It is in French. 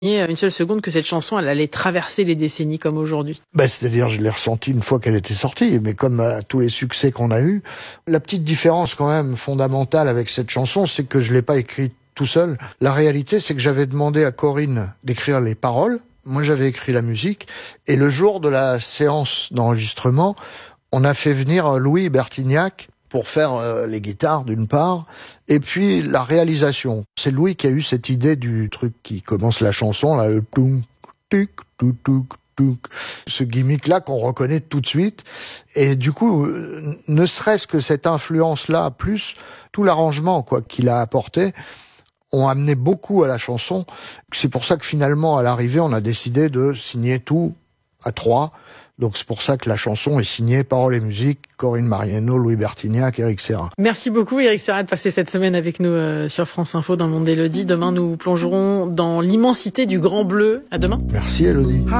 une seule seconde que cette chanson, elle allait traverser les décennies comme aujourd'hui. C'est-à-dire, je l'ai ressenti une fois qu'elle était sortie, mais comme tous les succès qu'on a eus. La petite différence quand même fondamentale avec cette chanson, c'est que je l'ai pas écrite tout seul. La réalité, c'est que j'avais demandé à Corinne d'écrire les paroles. Moi, j'avais écrit la musique. Et le jour de la séance d'enregistrement, on a fait venir Louis Bertignac pour faire les guitares d'une part, et puis la réalisation. C'est Louis qui a eu cette idée du truc qui commence la chanson, là, le touk, tuk, tuk, tuk, tuk. Ce gimmick-là qu'on reconnaît tout de suite. Et du coup, ne serait-ce que cette influence-là, plus tout l'arrangement qu'il a apporté, ont amené beaucoup à la chanson. C'est pour ça que finalement, à l'arrivée, on a décidé de signer tout à 3. Donc c'est pour ça que la chanson est signée paroles et musique, Corinne Mariano, Louis Bertignac, Éric Serra. Merci beaucoup Éric Serra de passer cette semaine avec nous sur France Info dans le monde d'Élodie. Demain, nous plongerons dans l'immensité du Grand Bleu. À demain. Merci Élodie.